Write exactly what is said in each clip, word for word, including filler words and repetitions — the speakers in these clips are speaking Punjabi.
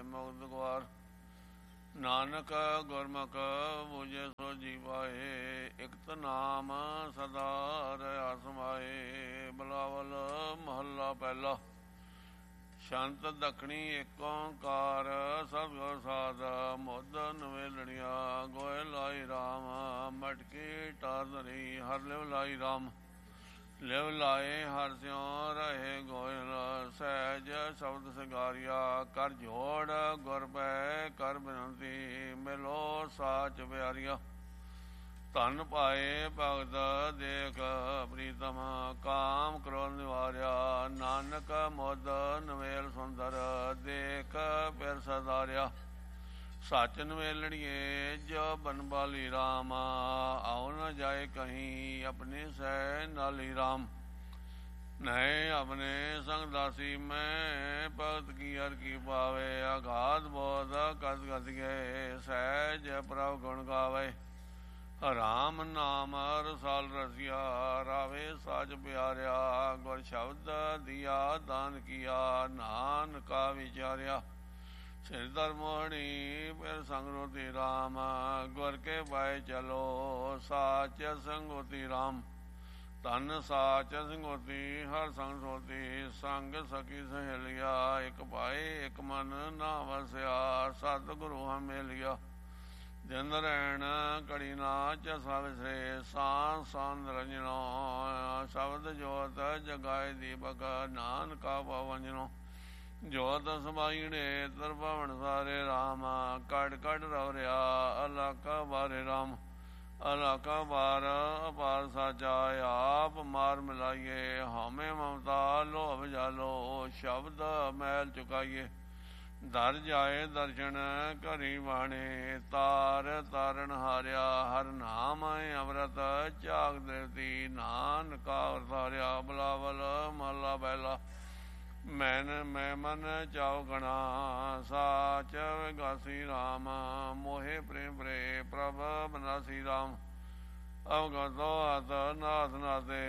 ਮੁਕਤ ਗਵਾਰ। ਨਾਨਕ ਗੁਰਮੁਖ ਬੁਝੇ ਸੋ ਜੀ ਪਾਏ, ਇਕਤ ਨਾਮ ਸਦਾ ਰਹਾ ਸਮਾਏ। ਬਿਲਾਵਲ ਮਹੱਲਾ ਪਹਿਲਾ। ਸ਼ੰਤ ਦੱਖਣੀ ਏਕ ਓਂਕਾਰ, ਸਤਿਗੁਰ ਸਾਧ ਮੁੱਧ ਨਵੇਲਣੀਆਂ। ਗੋਇ ਲਾਈ ਰਾਮ ਮਟਕੀ ਟਾਰ ਧਰੀ, ਹਰ ਲਿਵ ਲਾਈ ਰਾਮ ਲਿਵ ਲਾਏ। ਹਰ ਸਿਉ ਰਹੇ ਗੋਇਲ, ਸਹਿਜ ਸ਼ਬਦ ਸਿਗਾਰਿਆ। ਕਰ ਜੋੜ ਗੁਰ ਪੈ ਕਰ ਬਿਨਤੀ, ਮਿਲੋ ਸਾਚ ਪਿਆਰੀਆ। ਧਨ ਪਾਏ ਭਗਤ ਦੇਖ ਪ੍ਰੀਤਮ, ਕਾਮ ਕ੍ਰੋਧ ਨਿਵਾਰਿਆ। ਨਾਨਕ ਮੁੱਧ ਨਵੇਲ ਸੁੰਦਰ, ਦੇਖ ਪਿਰ ਸਦਾਰਿਆ। ਸੱਚ ਨਵੇਲਣੀਏ ਜੋ ਬਨਵਾਲੀ ਰਾਮ, ਆਉ ਨ ਜਾਏ ਕਹੀਂ ਆਪਣੇ ਸਹਿ ਨਾਲੀ ਰਾਮ। ਨਏ ਆਪਣੇ ਸੰਗ ਦਾਸੀ ਮੈਂ, ਭਗਤ ਕੀ ਹਰ ਕੀ ਪਾਵੇ। ਅਗਾਧ ਬੋਧ ਕਦ ਕਦ ਗਏ, ਸਹਿਜ ਪ੍ਰਭ ਗੁਣ ਗਾਵੇ। ਰਾਮ ਨਾਮ ਰਸਾਲ ਰਸਿਆ, ਰਾਵੇ ਸਾਜ ਪਿਆਰਿਆ। ਗੁਰ ਸ਼ਬਦ ਦਿਆ ਦਾਨ ਕੀਆ, ਨਾਨਕਾ ਵਿਚਾਰਿਆ। ਸਿਰ ਦਰ ਮੋਹਣੀ ਫਿਰ ਸੰਗ ਰੋਤੀ ਰਾਮ, ਗੁਰ ਕੇ ਪਾਏ ਚਲੋ ਸਾਚ ਸੰਗੋਤੀ ਰਾਮ। ਧਨ ਸਾਚ ਸੰਗੋਤੀ ਹਰ ਸੰਗ ਸੋਤੀ, ਸੰਗ ਸਖੀ ਸਹੇਲਿਆ। ਇੱਕ ਭਾਏ ਇੱਕ ਮਨ ਨਾ ਵਸਿਆ, ਸਤਿਗੁਰੂ ਹਮੇ ਲਿਆ। ਦਿਨ ਰਹਿਣ ਘੜੀ ਨਾ ਚਸਾ ਵਿਸਰੇ, ਸਾਂ ਸਾਂ ਨਿਰੰਜਨੋ। ਸ਼ਬਦ ਜੋਤ ਜਗਾਏ ਦੀਪਕ, ਨਾਨਕਾ ਪਵੰਜਨੋ। ਜੋਤ ਸਮਾਈਣੇ ਤਰ ਭਵਨ ਸਾਰੇ ਰਾਮ, ਕੜ ਕੜ ਰਵ ਰਿਹਾ ਅਲਾਕਾ ਬਾਰੇ ਰਾਮ। ਅਲਾਕਾ ਬਾਰ ਅਪਾਰ ਸਾਚਾ, ਆਪ ਮਾਰ ਮਿਲਾਈਏ। ਹਉਮੈ ਮਮਤਾ ਲੋਭ ਜਾਲੋ, ਸ਼ਬਦ ਮੈਲ ਚੁਕਾਈਏ। ਦਰ ਜਾਏ ਦਰਸ਼ਨ ਘਰੀ ਬਾਣੇ, ਤਾਰ ਤਾਰਨ ਹਾਰਿਆ। ਹਰ ਨਾਮ ਅੰਮ੍ਰਿਤ ਝਾਕ ਦੇਵਤੀ, ਨਾਨਕਾ ਵਰਤਾਰਿਆ। ਬਿਲਾਵਲ ਮਹੱਲਾ ਪਹਿਲਾ। ਮੈਨ ਮੈਂ ਮਨ ਚਾਉ ਗਣਾ, ਸਾਚ ਵਿਗਾਸੀ ਰਾਮ। ਮੋਹਿ ਪ੍ਰੇਮ ਪ੍ਰੇ ਪ੍ਰਭ ਬਨਾਸੀ ਰਾਮ। ਅਵਗਤੋ ਹਤ ਨਾਥ ਨਾਤੇ,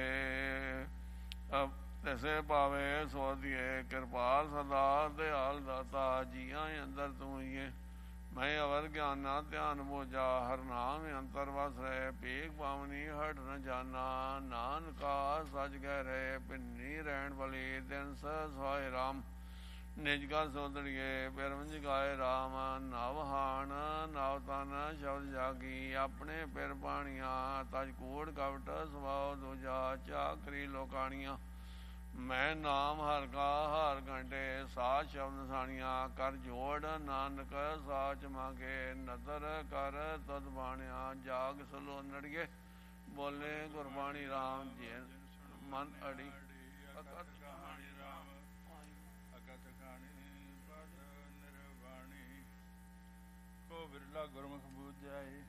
ਤੈਸੇ ਪਾਵੇ ਸੋ ਦੀਏ। ਕਿਰਪਾਲ ਸਦਾ ਦਿਆਲ ਦਾਤਾ, ਜੀਆਂ ਅੰਦਰ ਤੂੰ ਹੀਏ। ਮੈਂ ਅਵਰ ਗਿਆਨਾ ਧਿਆਨ ਬੋਝਾ, ਹਰ ਨਾਮ ਅੰਤਰ ਵਸ ਰਹੇ। ਭੇਖ ਪਾਵਨੀ ਹਟ ਨ ਜਾਨਾ, ਨਾਨਕਾ ਸੱਚ ਕਹਿ ਰਹੇ। ਭਿੰਨੀ ਰਹਿਣ ਵਾਲੀ ਦਿਨ ਸਹਾਏ ਰਾਮ। ਨਿਜ ਕਾ ਸੋਦੜੀਏ ਪਿਰਵੰਜ ਗਾਏ ਰਾਮ। ਨਵਹਾਨ ਨਵ ਤਨ ਸ਼ਬਦ ਜਾਗੀ, ਆਪਣੇ ਪਿਰ ਬਾਣੀਆਂ। ਤਜ ਕੂੜ ਕਪਟ ਸੁਭਾਉ ਦੂਜਾ, ਚਾਕਰੀ ਲੋਕਾਣੀਆਂ। ਮੈਂ ਨਾਮ ਹਰ ਕਾ ਹਰ ਘੰਟੇ, ਸਾਚ ਸ਼ਬਦ ਸਾਣੀਆਂ। ਕਰ ਜੋੜ ਨਾਨਕ ਸਾਚ ਮੰਗੇ, ਨਦਰ ਕਰ ਤਦ ਬਾਣਿਆ। ਜਾਗ ਸਲੋ ਨੜੀਏ ਬੋਲੇ ਗੁਰਬਾਣੀ ਰਾਮ ਜੀ। ਮਨ ਅੜੀ ਅਕਤ ਕਹਾਣੀ ਰਾਮ, ਅਕਤ ਕਹਾਣੀ ਪਦ ਨਿਰਵਾਣੀ। ਕੋ ਬਿਰਲਾ ਗੁਰਮੁਖ ਬੂਝਾਏ,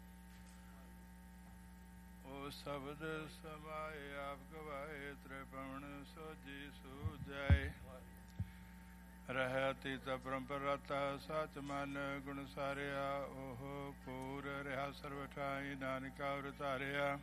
ਉਹ ਸ਼ਬਦ ਸਮਾਏ ਆਪ ਗਵਾਏ। ਤ੍ਰਿਪਵਨ ਸੋਜੀ ਸੂਝਾਏ, ਰਹਿ ਅਤੀਤ ਪਰੰਪਰ ਰਤਾ। ਸਚ ਮਨ ਗੁਣ ਸਾਰਿਆ, ਉਹ ਪੂਰ ਰਿਹਾ ਸਰਵ ਠਾਈ। ਨਾਨਕਾ ਉਰਤਾਰਿਆ,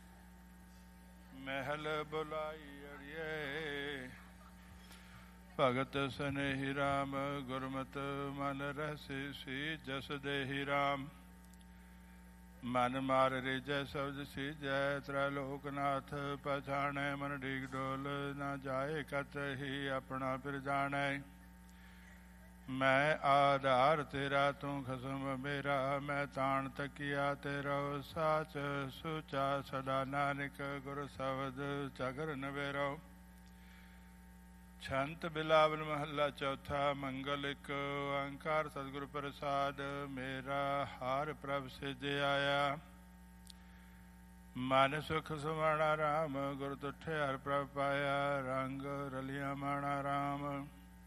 ਮਹਿਲ ਬੁਲਾਈ ਅੜੀਏ। ਭਗਤ ਸਨੇਹੀ ਰਾਮ, ਗੁਰਮਤਿ ਮਨ ਰਹਿਸੀ ਸੀ। ਜਸ ਦੇਹੀ ਰਾਮ, ਮਨ ਮਾਰ ਰਿਜੈ ਸ਼ਬਦ ਸੀਜੈ। ਤ੍ਰੈ ਲੋਕਨਾਥ ਪਛਾਣੈ, ਮਨ ਡੀਕ ਡੋਲ ਨਾ ਜਾਏ। ਕਤ ਹੀ ਆਪਣਾ ਫਿਰ ਜਾਣੈ, ਮੈਂ ਆਧਾਰ ਤੇਰਾ ਤੂੰ ਖਸਮ ਮੇਰਾ। ਮੈਂ ਤਾਣ ਤਕੀਆ ਤੇਰਾ ਸਾਚ ਸੁਚਾ ਸਦਾ। ਨਾਨਕ ਗੁਰ ਸ਼ਬਦ ਚਗਰ ਨਵੇਰੋ। ਛੰਤ ਬਿਲਾਵਲ ਮਹੱਲਾ ਚੌਥਾ। ਮੰਗਲ ਇੱਕ ਓਂਕਾਰ ਸਤਿਗੁਰ ਪ੍ਰਸਾਦ, ਮੇਰਾ ਹਾਰ ਪ੍ਰਭ ਸਿਜਿ ਆਇਆ। ਮਨ ਸੁਖ ਸੁਮਾਣਾ ਰਾਮ, ਗੁਰ ਤੁਠੇ ਹਰ ਪ੍ਰਭ ਪਾਇਆ। ਰੰਗ ਰਲਿਆ ਮਾਣਾ ਰਾਮ,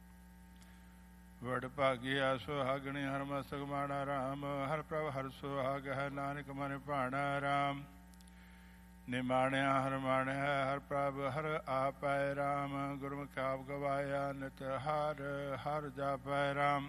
ਵਡ ਭਾਗਿਆ ਸੁਹਾਗਣੀ। ਹਰ ਮਸਤਕ ਮਾਣਾ ਰਾਮ, ਹਰ ਪ੍ਰਭ ਹਰ ਸੁਹਾਗ ਹੈ। ਨਾਨਕ ਮਨ ਭਾਣਾ ਰਾਮ, ਨਿਮਾਣਿਆ ਹਰ ਮਾਣਿਆ। ਹਰ ਪ੍ਰਭ ਹਰ ਆਪੈ ਰਾਮ, ਗੁਰਮੁਖ ਆਪ ਗਵਾਇਆ। ਨਿਤ ਹਰ ਹਰ ਜਾਪੈ ਰਾਮ,